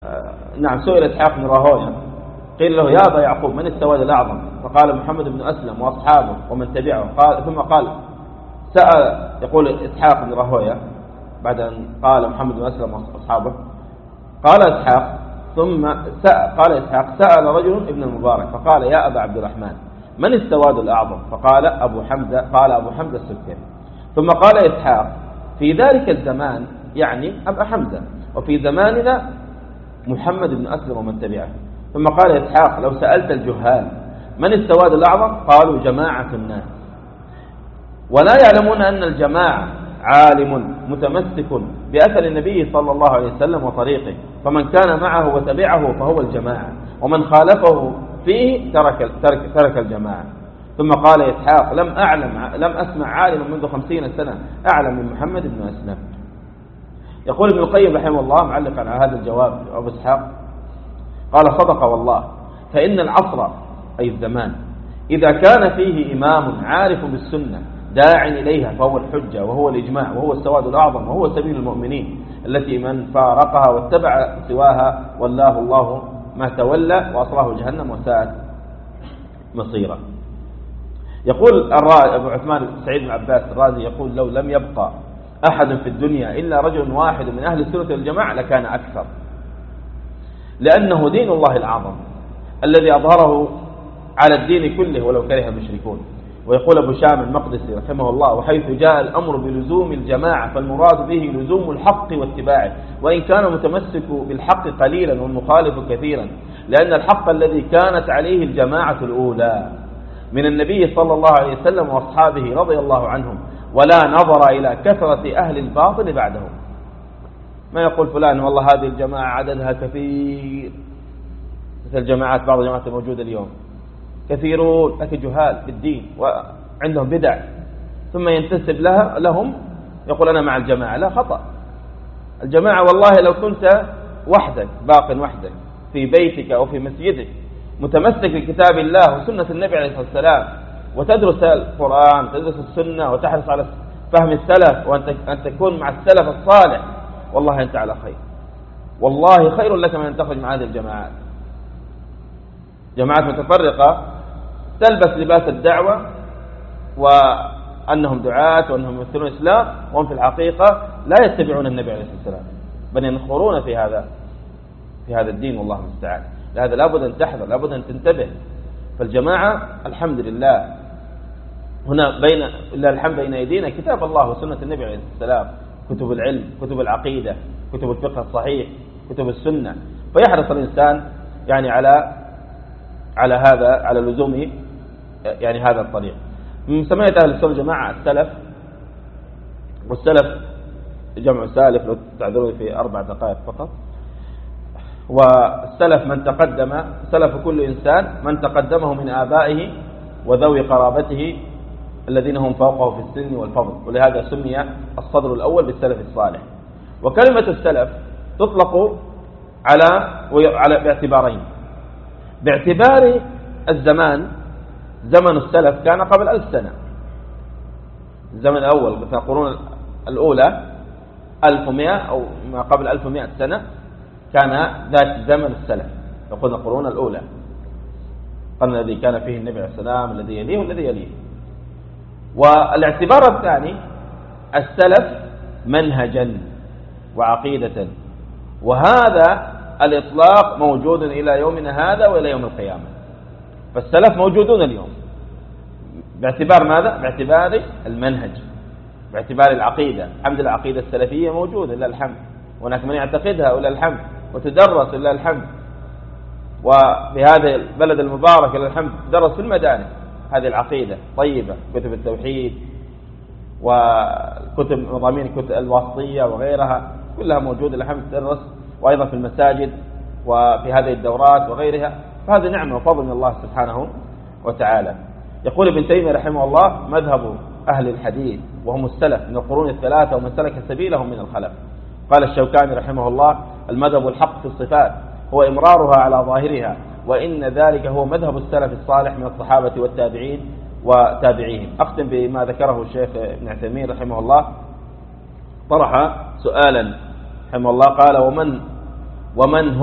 نعم، سئل إسحاق بن راهويه قيل له: يا أبا يعقوب، من السواد الأعظم؟ فقال: محمد بن أسلم وأصحابه ومن تبعه. ثم قال سأل، يقول إسحاق بن راهويه بعد أن قال محمد بن أسلم وأصحابه، قال إسحاق قال إسحاق: سأل رجل ابن المبارك فقال: يا أبا عبد الرحمن، من السواد الأعظم؟ فقال أبو حمزة السكري. ثم قال إسحاق: في ذلك الزمان، يعني أبا حمزة، وفي زماننا محمد بن أسلم ومن تبعه. ثم قال إسحاق: لو سألت الجهال من السواد الأعظم؟ قالوا: جماعة الناس، ولا يعلمون أن الجماعة عالم متمسك بأثر النبي صلى الله عليه وسلم وطريقه، فمن كان معه وتبعه فهو الجماعة، ومن خالفه فيه ترك الجماعة. ثم قال إسحاق: لم أسمع عالما منذ 50 سنة أعلم من محمد بن أسلم. يقول ابن القيم رحمه الله معلقا على هذا الجواب أبو إسحاق، قال: صدق والله، فإن العصر أي الزمان إذا كان فيه إمام عارف بالسنة داع إليها فهو الحجة وهو الإجماع وهو السواد الأعظم وهو سبيل المؤمنين، التي من فارقها واتبع سواها والله الله ما تولى وأصلاه جهنم وساءت مصيرا. يقول أبو عثمان سعيد بن عباس الرازي يقول: لو لم يبقى أحد في الدنيا إلا رجل واحد من أهل السنة والجماعة لكان أكثر، لأنه دين الله الأعظم الذي أظهره على الدين كله ولو كره المشركون. ويقول أبو شام المقدسي رحمه الله: وحيث جاء الأمر بلزوم الجماعة فالمراد به لزوم الحق واتباعه، وإن كان متمسك بالحق قليلا والمخالف كثيرا، لأن الحق الذي كانت عليه الجماعة الأولى من النبي صلى الله عليه وسلم وأصحابه رضي الله عنهم، ولا نظر إلى كثرة أهل الباطل بعدهم. ما يقول فلان والله هذه الجماعة عددها كثير، مثل الجماعات بعض الجماعات الموجودة اليوم كثيرون لكن جهال بالدين وعندهم بدع، ثم ينتسب لهم يقول أنا مع الجماعة. لا، خطأ. الجماعة والله لو كنت وحدك وحدك في بيتك أو في مسجدك متمسك بكتاب الله وسنة النبي عليه الصلاة والسلام، وتدرس القرآن وتدرس السنة وتحرص على فهم السلف وأن تكون مع السلف الصالح، والله أنت على خير، والله خير لك من أن تخرج مع هذه الجماعات. جماعات متفرقة تلبس لباس الدعوة وأنهم دعاة وأنهم يمثلون الإسلام، وهم في الحقيقة لا يتبعون النبي عليه الصلاة والسلام، بل ينخرون في هذا الدين، والله المستعان. لهذا لابد أن تحذر، لابد أن تنتبه. فالجماعة الحمد لله هنا بين أيدينا كتاب الله وسنة النبي عليه الصلاة والسلام، كتب العلم، كتب العقيدة، كتب الفقه الصحيح، كتب السنة، فيحرص الإنسان يعني على لزوم يعني هذا الطريق. من مسميات أهل السنة والجماعة السلف، والسلف جمع سالف لو تعذروني في 4 دقائق فقط. والسلف من تقدم، سلف كل إنسان من تقدمه من آبائه وذوي قرابته الذين هم فوقه في السن والفضل، ولهذا سمي الصدر الأول بالسلف الصالح. وكلمة السلف تطلق على باعتبارين: باعتبار الزمان، زمن السلف كان قبل 1000 سنة، الزمن الأول مثل القرون الأولى 1100 أو ما قبل 1100 سنة كان ذات زمن السلف، يقول القرون الأولى، القرن الذي كان فيه النبي عليه السلام، الذي يليه والذي يليه. والاعتبار الثاني السلف منهجا وعقيدة، وهذا الإطلاق موجود إلى يومنا هذا وإلى يوم القيامة. فالسلف موجودون اليوم باعتبار ماذا؟ باعتبار المنهج، باعتبار العقيدة. الحمد لله العقيدة السلفية موجودة لله الحمد، وهناك من يعتقدها ولله الحمد، وتدرس لله الحمد، وفي هذا البلد المبارك لله الحمد تدرس في المدارس هذه العقيدة طيبة، كتب التوحيد وكتب مضامين كتب الواسطية وغيرها كلها موجودة لله الحمد تدرس، وأيضا في المساجد وفي هذه الدورات وغيرها. فهذه نعمة وفضل من الله سبحانه وتعالى. يقول ابن تيمية رحمه الله: مذهب أهل الحديث وهم السلف من القرون الثلاثة ومن سلك سبيلهم من الخلف. قال الشوكاني رحمه الله: المذهب الحق في الصفات هو إمرارها على ظاهرها، وإن ذلك هو مذهب السلف الصالح من الصحابة والتابعين وتابعيهم. أختم بما ذكره الشيخ ابن عثيمين رحمه الله، طرح سؤالا رحمه الله، قال: ومن